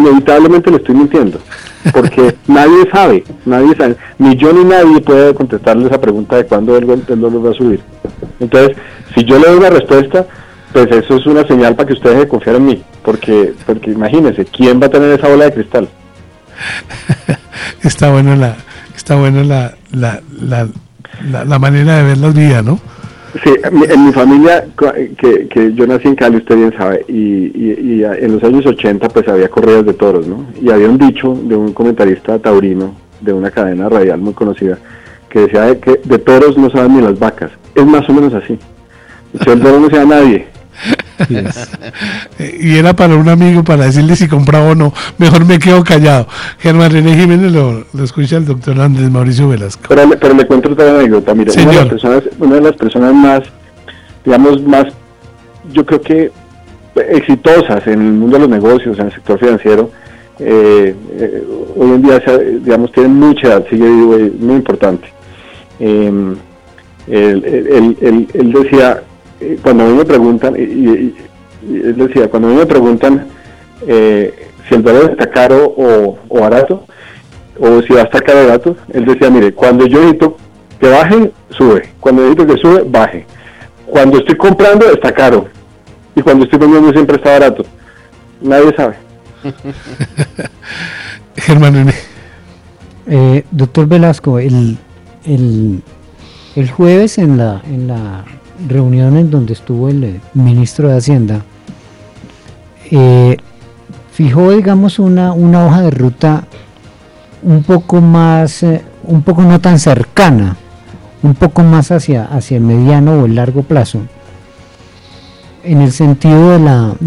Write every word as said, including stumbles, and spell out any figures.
inevitablemente le estoy mintiendo, porque nadie sabe, nadie sabe, ni yo ni nadie puede contestarle esa pregunta de cuándo el, el dólar va a subir. Entonces, si yo le doy una respuesta, pues eso es una señal para que ustedes dejen de confiar en mí, porque, porque imagínense, ¿quién va a tener esa bola de cristal? Está bueno la, está bueno la, la, la, la, la manera de ver la vida, ¿no? Sí, en mi familia, que, que yo nací en Cali, usted bien sabe, y, y, y en los años ochenta pues había corridas de toros, ¿no? Y había un dicho de un comentarista taurino de una cadena radial muy conocida, que decía que de toros no saben ni las vacas. Es más o menos así. Si el toro no sea nadie. Yes. Y era para un amigo, para decirle si compraba o no, mejor me quedo callado. Germán René Jiménez lo, lo escucha el doctor Andrés Mauricio Velasco. Pero, pero le cuento otra anécdota. Mira, una de, las personas, una de las personas más, digamos, más, yo creo que exitosas en el mundo de los negocios, en el sector financiero, eh, eh, hoy en día, digamos, tienen mucha edad, sigue vivo, es muy importante. Eh, él, él, él, él decía, cuando a mí me preguntan, y, y, y él decía, cuando a mí me preguntan eh, si el dólar está caro o, o barato, o si va a estar caro o barato, él decía, mire, cuando yo necesito que baje, sube, cuando necesito que sube, baje, cuando estoy comprando, está caro, y cuando estoy vendiendo siempre está barato. Nadie sabe. Germán. Eh, doctor Velasco, el, el, el jueves en la, en la reunión en donde estuvo el eh, ministro de Hacienda, eh, fijó, digamos, una, una hoja de ruta un poco más, eh, un poco no tan cercana, un poco más hacia, hacia el mediano o el largo plazo, en el sentido de la